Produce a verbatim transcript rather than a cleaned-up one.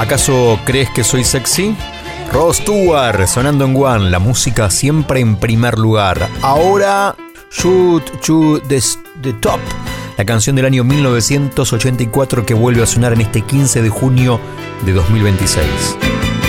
¿Acaso crees que soy sexy? Rod Stewart sonando en One, la música siempre en primer lugar. Ahora, Shoot to the, the Top, la canción del año mil novecientos ochenta y cuatro que vuelve a sonar en este quince de junio de dos mil veintiséis.